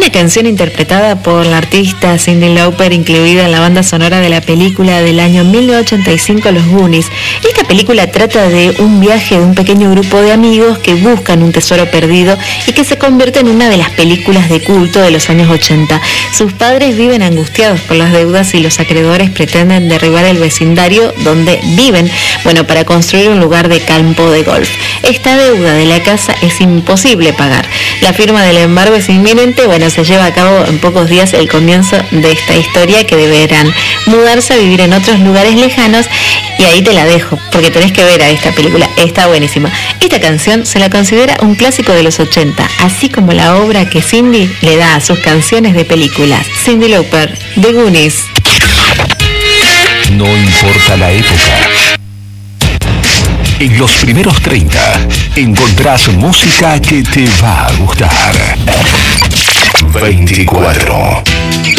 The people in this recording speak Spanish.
Una canción interpretada por la artista Cyndi Lauper, incluida en la banda sonora de la película del año 1985 Los Goonies. Esta película trata de un viaje de un pequeño grupo de amigos que buscan un tesoro perdido y que se convierte en una de las películas de culto de los años 80. Sus padres viven angustiados por las deudas y los acreedores pretenden derribar el vecindario donde viven, para construir un lugar de campo de golf. Esta deuda de la casa es imposible pagar. La firma del embargo es inminente. Se lleva a cabo en pocos días el comienzo de esta historia, que deberán mudarse a vivir en otros lugares lejanos, y ahí te la dejo, porque tenés que ver a esta película, está buenísima. Esta canción se la considera un clásico de los 80, así como la obra que Cyndi le da a sus canciones de películas. Cyndi Lauper, The Goonies. No importa la época. En los primeros 30 encontrás música que te va a gustar. 24.